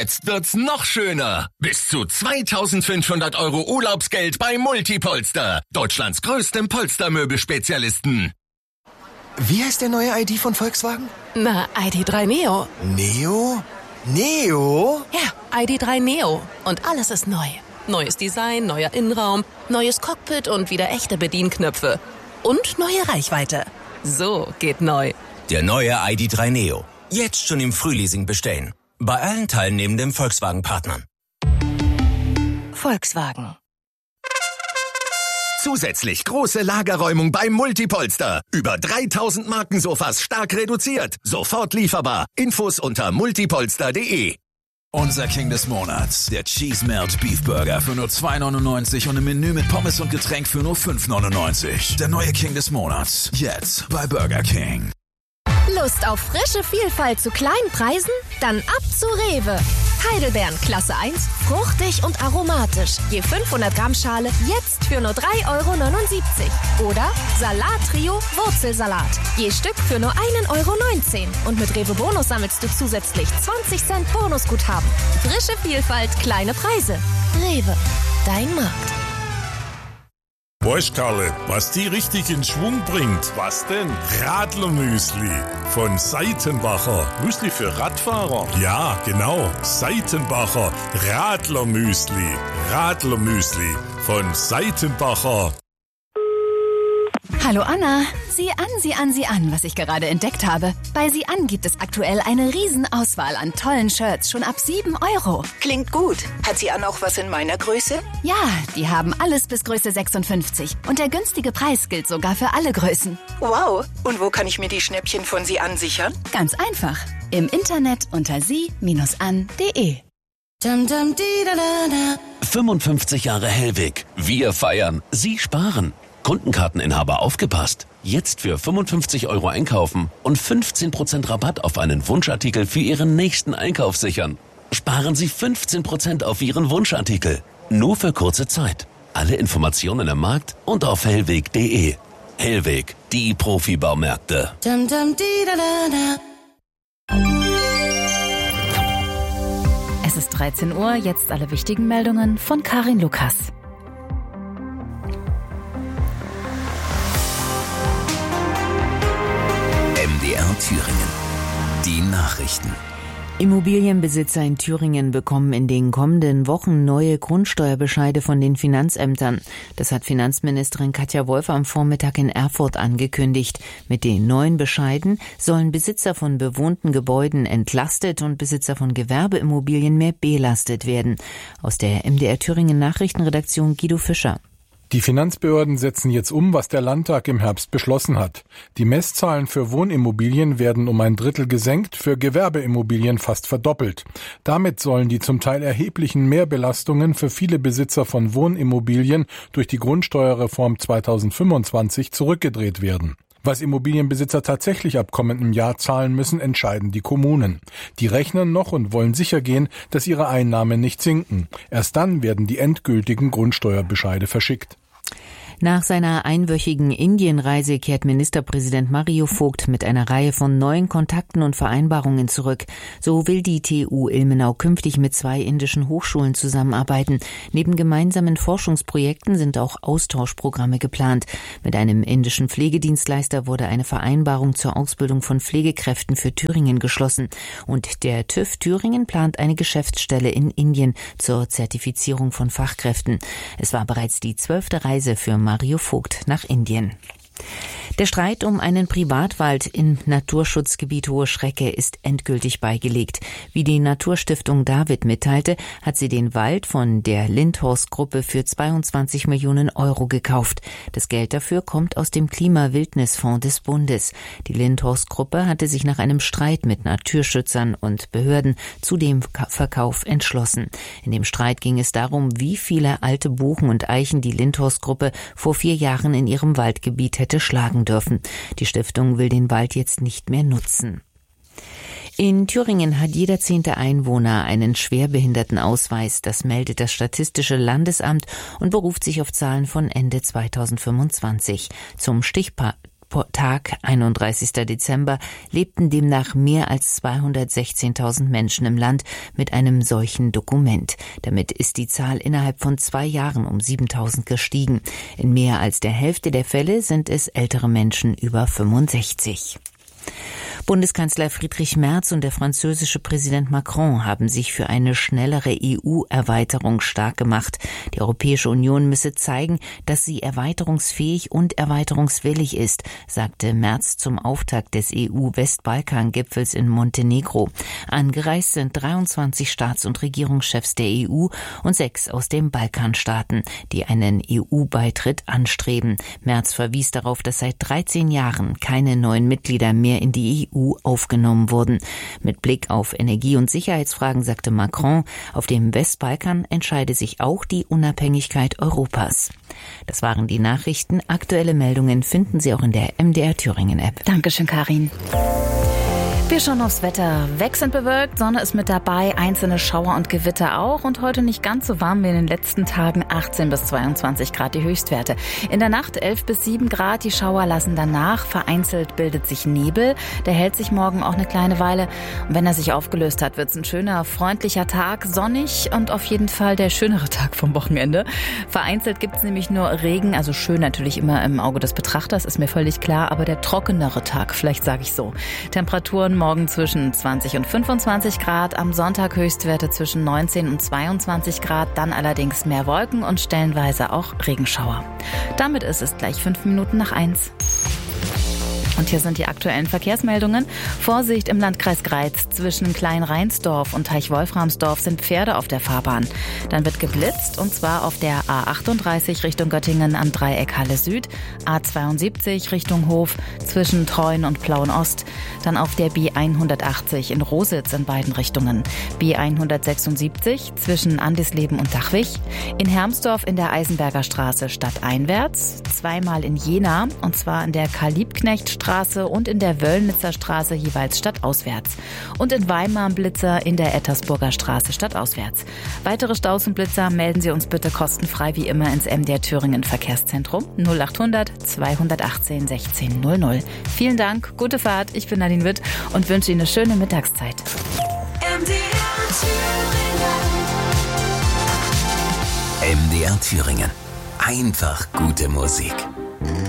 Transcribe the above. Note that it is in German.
Jetzt wird's noch schöner. Bis zu 2.500 € Urlaubsgeld bei Multipolster. Deutschlands größtem Polstermöbelspezialisten. Wie heißt der neue ID von Volkswagen? Na, ID.3 Neo. Neo? Neo? Ja, ID.3 Neo. Und alles ist neu. Neues Design, neuer Innenraum, neues Cockpit und wieder echte Bedienknöpfe. Und neue Reichweite. So geht neu. Der neue ID.3 Neo. Jetzt schon im Frühleasing bestellen. Bei allen teilnehmenden Volkswagen-Partnern. Volkswagen. Zusätzlich große Lagerräumung bei Multipolster. Über 3.000 Markensofas stark reduziert. Sofort lieferbar. Infos unter multipolster.de. Unser King des Monats, der Cheese Melt Beef Burger für nur 2,99 und im Menü mit Pommes und Getränk für nur 5,99. Der neue King des Monats, jetzt bei Burger King. Lust auf frische Vielfalt zu kleinen Preisen? Dann ab zu Rewe. Heidelbeeren Klasse 1, fruchtig und aromatisch. Je 500 Gramm Schale jetzt für nur 3,79 €. Oder Salat-Trio Wurzelsalat. Je Stück für nur 1,19 € Und mit Rewe Bonus sammelst du zusätzlich 20 Cent Bonusguthaben. Frische Vielfalt, kleine Preise. Rewe, dein Markt. Weißt, Karle, was die richtig in Schwung bringt? Was denn? Radlermüsli von Seitenbacher. Müsli für Radfahrer? Ja, genau. Seitenbacher Radlermüsli. Radlermüsli von Seitenbacher. Hallo Anna, sieh an, was ich gerade entdeckt habe. Bei Sieh an gibt es aktuell eine Riesenauswahl an tollen Shirts, schon ab 7 €. Klingt gut. Hat Sieh an auch was in meiner Größe? Ja, die haben alles bis Größe 56. Und der günstige Preis gilt sogar für alle Größen. Wow. Und wo kann ich mir die Schnäppchen von Sieh an sichern? Ganz einfach. Im Internet unter sie-an.de. 55 Jahre Hellweg. Wir feiern. Sie sparen. Kundenkarteninhaber aufgepasst. Jetzt für 55 € einkaufen und 15% Rabatt auf einen Wunschartikel für Ihren nächsten Einkauf sichern. Sparen Sie 15% auf Ihren Wunschartikel. Nur für kurze Zeit. Alle Informationen im Markt und auf hellweg.de. Hellweg, die Profibaumärkte. Es ist 13 Uhr, jetzt alle wichtigen Meldungen von Karin Lukas. MDR Thüringen. Die Nachrichten. Immobilienbesitzer in Thüringen bekommen in den kommenden Wochen neue Grundsteuerbescheide von den Finanzämtern. Das hat Finanzministerin Katja Wolf am Vormittag in Erfurt angekündigt. Mit den neuen Bescheiden sollen Besitzer von bewohnten Gebäuden entlastet und Besitzer von Gewerbeimmobilien mehr belastet werden. Aus der MDR Thüringen Nachrichtenredaktion Guido Fischer. Die Finanzbehörden setzen jetzt um, was der Landtag im Herbst beschlossen hat. Die Messzahlen für Wohnimmobilien werden um 1/3 gesenkt, für Gewerbeimmobilien fast verdoppelt. Damit sollen die zum Teil erheblichen Mehrbelastungen für viele Besitzer von Wohnimmobilien durch die Grundsteuerreform 2025 zurückgedreht werden. Was Immobilienbesitzer tatsächlich ab kommendem Jahr zahlen müssen, entscheiden die Kommunen. Die rechnen noch und wollen sichergehen, dass ihre Einnahmen nicht sinken. Erst dann werden die endgültigen Grundsteuerbescheide verschickt. Nach seiner einwöchigen Indienreise kehrt Ministerpräsident Mario Vogt mit einer Reihe von neuen Kontakten und Vereinbarungen zurück. So will die TU Ilmenau künftig mit 2 indischen Hochschulen zusammenarbeiten. Neben gemeinsamen Forschungsprojekten sind auch Austauschprogramme geplant. Mit einem indischen Pflegedienstleister wurde eine Vereinbarung zur Ausbildung von Pflegekräften für Thüringen geschlossen. Und der TÜV Thüringen plant eine Geschäftsstelle in Indien zur Zertifizierung von Fachkräften. Es war bereits die 12. Reise für Mario Vogt nach Indien. Der Streit um einen Privatwald im Naturschutzgebiet Hohe Schrecke ist endgültig beigelegt. Wie die Naturstiftung David mitteilte, hat sie den Wald von der Lindhorst-Gruppe für 22 Millionen € gekauft. Das Geld dafür kommt aus dem Klima-Wildnisfonds des Bundes. Die Lindhorst-Gruppe hatte sich nach einem Streit mit Naturschützern und Behörden zu dem Verkauf entschlossen. In dem Streit ging es darum, wie viele alte Buchen und Eichen die Lindhorst-Gruppe vor 4 Jahren in ihrem Waldgebiet hätte schlagen dürfen. Die Stiftung will den Wald jetzt nicht mehr nutzen. In Thüringen hat jeder 10. Einwohner einen Schwerbehindertenausweis. Das meldet das Statistische Landesamt und beruft sich auf Zahlen von Ende 2025. Zum Stichtag, 31. Dezember, lebten demnach mehr als 216.000 Menschen im Land mit einem solchen Dokument. Damit ist die Zahl innerhalb von 2 Jahren um 7.000 gestiegen. In mehr als der Hälfte der Fälle sind es ältere Menschen über 65. Bundeskanzler Friedrich Merz und der französische Präsident Macron haben sich für eine schnellere EU-Erweiterung stark gemacht. Die Europäische Union müsse zeigen, dass sie erweiterungsfähig und erweiterungswillig ist, sagte Merz zum Auftakt des EU-Westbalkan-Gipfels in Montenegro. Angereist sind 23 Staats- und Regierungschefs der EU und 6 aus den Balkanstaaten, die einen EU-Beitritt anstreben. Merz verwies darauf, dass seit 13 Jahren keine neuen Mitglieder mehr in die EU aufgenommen wurden. Mit Blick auf Energie- und Sicherheitsfragen sagte Macron, auf dem Westbalkan entscheide sich auch die Unabhängigkeit Europas. Das waren die Nachrichten. Aktuelle Meldungen finden Sie auch in der MDR Thüringen App. Dankeschön, Karin. Wir schauen aufs Wetter. Wechselnd bewölkt, Sonne ist mit dabei, einzelne Schauer und Gewitter auch und heute nicht ganz so warm wie in den letzten Tagen, 18 bis 22 Grad die Höchstwerte. In der Nacht 11 bis 7 Grad, die Schauer lassen danach, vereinzelt bildet sich Nebel, der hält sich morgen auch eine kleine Weile und wenn er sich aufgelöst hat, wird es ein schöner, freundlicher Tag, sonnig und auf jeden Fall der schönere Tag vom Wochenende. Vereinzelt gibt es nämlich nur Regen, also schön natürlich immer im Auge des Betrachters, ist mir völlig klar, aber der trockenere Tag, vielleicht sage ich so. Temperaturen morgen zwischen 20 und 25 Grad, am Sonntag Höchstwerte zwischen 19 und 22 Grad, dann allerdings mehr Wolken und stellenweise auch Regenschauer. Damit ist es gleich 5 Minuten nach 1. Und hier sind die aktuellen Verkehrsmeldungen. Vorsicht im Landkreis Greiz. Zwischen Klein-Reinsdorf und Teich-Wolframsdorf sind Pferde auf der Fahrbahn. Dann wird geblitzt und zwar auf der A38 Richtung Göttingen am Dreieck Halle Süd, A72 Richtung Hof zwischen Treuen und Plauen-Ost, dann auf der B180 in Rositz in beiden Richtungen, B176 zwischen Andisleben und Dachwig, in Hermsdorf in der Eisenberger Straße stadteinwärts, zweimal in Jena und zwar in der Karl-Liebknecht-Straße und in der Wöllnitzer Straße jeweils stadtauswärts und in Weimar Blitzer in der Ettersburger Straße stadtauswärts. Weitere Staus und Blitzer melden Sie uns bitte kostenfrei wie immer ins MDR Thüringen Verkehrszentrum 0800 218 16 00. Vielen Dank, gute Fahrt, ich bin Nadine Witt und wünsche Ihnen eine schöne Mittagszeit. MDR Thüringen. Einfach gute Musik.